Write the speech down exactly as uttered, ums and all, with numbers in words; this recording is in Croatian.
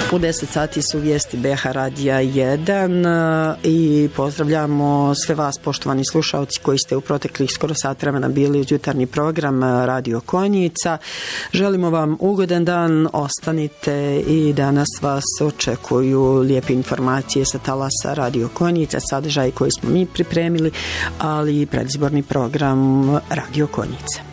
U deset sati su vijesti B H Radija jedan i pozdravljamo sve vas, poštovani slušalci, koji ste u proteklih skoro sat vremena bili uz jutarnji program Radio Konjica. Želimo vam ugodan dan, ostanite i danas vas očekuju lijepe informacije sa talasa Radio Konjica, sadržaj koji smo mi pripremili, ali i predizborni program Radio Konjica.